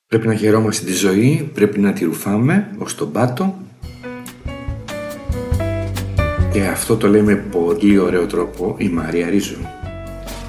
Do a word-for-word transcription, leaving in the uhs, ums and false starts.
Πρέπει να χαιρόμαστε τη ζωή, πρέπει να τη ρουφάμε ως τον πάτο. Και αυτό το λέει με πολύ ωραίο τρόπο η Μαρία Ρίζου.